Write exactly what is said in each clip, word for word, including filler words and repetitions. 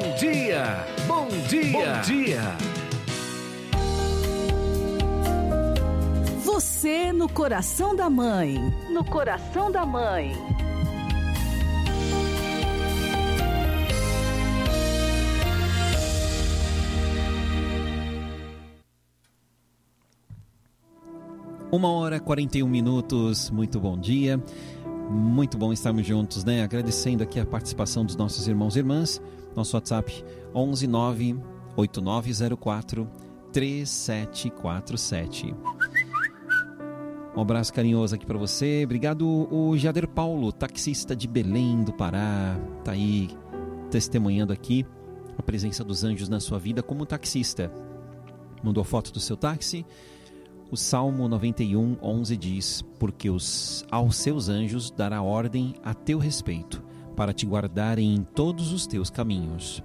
dia, bom dia, bom dia. Você no coração da mãe, no coração da mãe. Uma hora e quarenta e um minutos, muito bom dia, muito bom estarmos juntos, né? Agradecendo aqui a participação dos nossos irmãos e irmãs, nosso WhatsApp onze nove oito nove zero quatro três sete quatro sete. Um abraço carinhoso aqui para você, obrigado o Jader Paulo, taxista de Belém do Pará, tá aí testemunhando aqui a presença dos anjos na sua vida como taxista, mandou foto do seu táxi. O Salmo noventa e um, onze diz: porque os, aos seus anjos dará ordem a teu respeito, para te guardarem em todos os teus caminhos.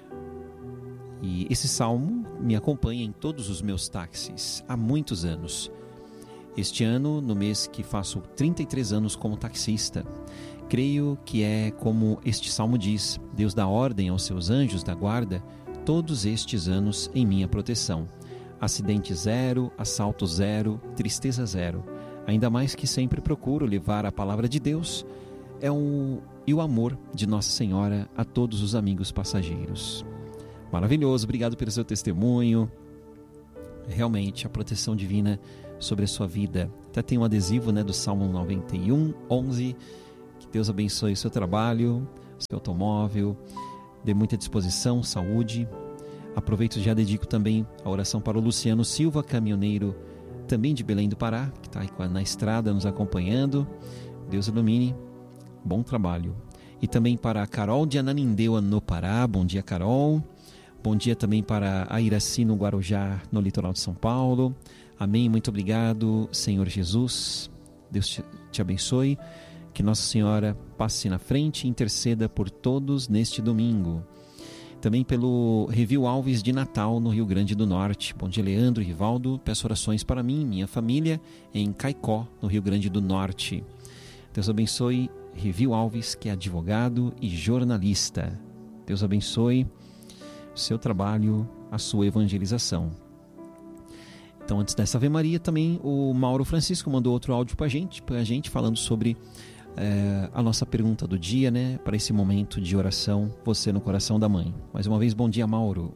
E esse salmo me acompanha em todos os meus táxis há muitos anos. Este ano, no mês que faço trinta e três anos como taxista, creio que é como este salmo diz: Deus dá ordem aos seus anjos da guarda todos estes anos em minha proteção. Acidente zero, assalto zero, tristeza zero. Ainda mais que sempre procuro levar a palavra de Deus é um, e o amor de Nossa Senhora a todos os amigos passageiros. Maravilhoso, obrigado pelo seu testemunho. Realmente, a proteção divina sobre a sua vida. Até tem um adesivo, né, do Salmo noventa e um, onze. Que Deus abençoe o seu trabalho, o seu automóvel, dê muita disposição, saúde. Aproveito e já dedico também a oração para o Luciano Silva, caminhoneiro também de Belém do Pará, que está na estrada nos acompanhando. Deus ilumine, bom trabalho. E também para a Carol de Ananindeua, no Pará. Bom dia, Carol. Bom dia também para a Iraci, no Guarujá, no litoral de São Paulo. Amém, muito obrigado, Senhor Jesus. Deus te, te abençoe. Que Nossa Senhora passe na frente e interceda por todos neste domingo. Também pelo Revil Alves de Natal, no Rio Grande do Norte. Bom dia, Leandro e Rivaldo. Peço orações para mim e minha família em Caicó, no Rio Grande do Norte. Deus abençoe Revil Alves, que é advogado e jornalista. Deus abençoe o seu trabalho, a sua evangelização. Então, antes dessa Ave Maria, também o Mauro Francisco mandou outro áudio para a gente, pra gente, falando sobre É, a nossa pergunta do dia, né, para esse momento de oração, você no coração da mãe. Mais uma vez, bom dia, Mauro.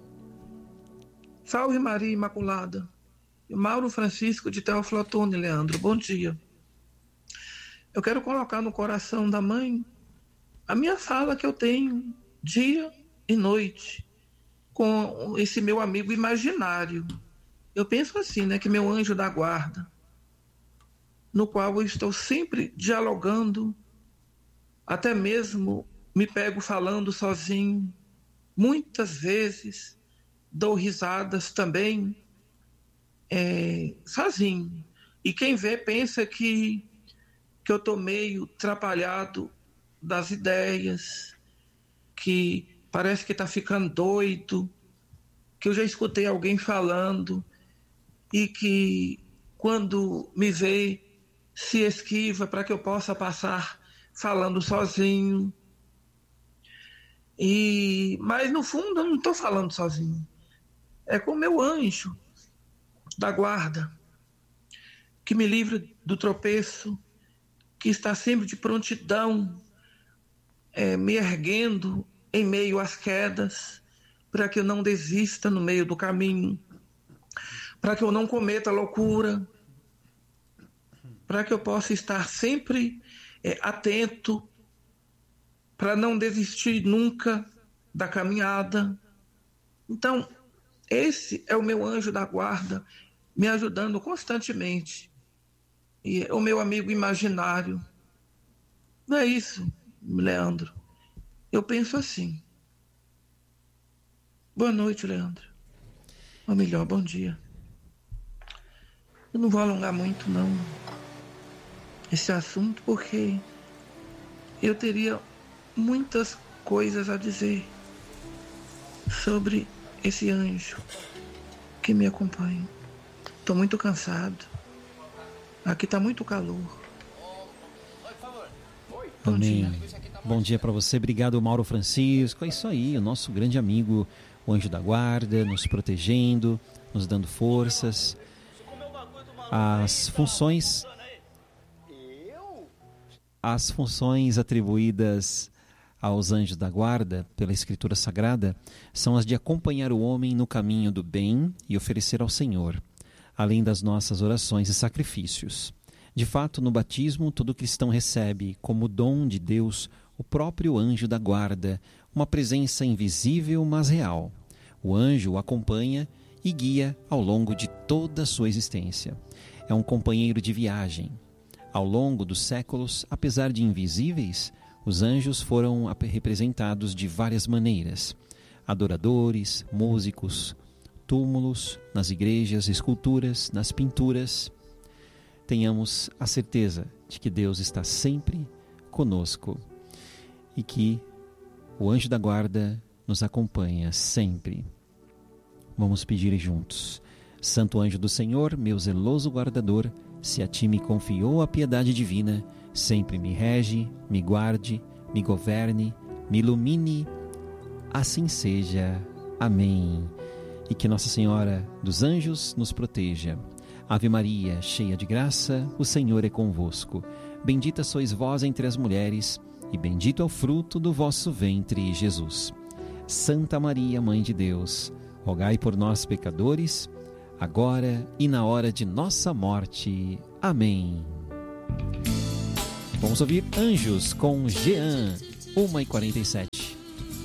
Salve Maria Imaculada. Mauro Francisco de Teófilo Otoni, Leandro, bom dia. Eu quero colocar no coração da mãe a minha fala que eu tenho dia e noite com esse meu amigo imaginário. Eu penso assim, né, que meu anjo da guarda, no qual eu estou sempre dialogando, até mesmo me pego falando sozinho, muitas vezes dou risadas também, é, sozinho. E quem vê pensa que, que eu estou meio atrapalhado das ideias, que parece que está ficando doido, que eu já escutei alguém falando e que quando me vê se esquiva para que eu possa passar falando sozinho. E, mas no fundo eu não estou falando sozinho. É com o meu anjo da guarda, que me livra do tropeço, que está sempre de prontidão, é, me erguendo em meio às quedas, para que eu não desista no meio do caminho, para que eu não cometa loucura, para que eu possa estar sempre é, atento, para não desistir nunca da caminhada. Então, esse é o meu anjo da guarda, me ajudando constantemente. E é o meu amigo imaginário. Não é isso, Leandro? Eu penso assim. Boa noite, Leandro. Ou melhor, bom dia. Eu não vou alongar muito, não, esse assunto, porque eu teria muitas coisas a dizer sobre esse anjo que me acompanha. Estou muito cansado. Aqui está muito calor. Bom Amém. dia. Bom dia para você, obrigado Mauro Francisco. É isso aí, o nosso grande amigo, o anjo da guarda, nos protegendo, nos dando forças. As funções, as funções atribuídas aos anjos da guarda pela Escritura Sagrada são as de acompanhar o homem no caminho do bem e oferecer ao Senhor, além das nossas orações e sacrifícios. De fato, no batismo, todo cristão recebe, como dom de Deus, o próprio anjo da guarda, uma presença invisível, mas real. O anjo o acompanha e guia ao longo de toda a sua existência. É um companheiro de viagem. Ao longo dos séculos, apesar de invisíveis, os anjos foram representados de várias maneiras. Adoradores, músicos, túmulos, nas igrejas, esculturas, nas pinturas. Tenhamos a certeza de que Deus está sempre conosco e que o anjo da guarda nos acompanha sempre. Vamos pedir juntos. Santo anjo do Senhor, meu zeloso guardador, se a ti me confiou a piedade divina, sempre me rege, me guarde, me governe, me ilumine. Assim seja. Amém. E que Nossa Senhora dos Anjos nos proteja. Ave Maria, cheia de graça, o Senhor é convosco. Bendita sois vós entre as mulheres, e bendito é o fruto do vosso ventre, Jesus. Santa Maria, Mãe de Deus, rogai por nós, pecadores, agora e na hora de nossa morte. Amém. Vamos ouvir Anjos com Jean, uma e quarenta e sete.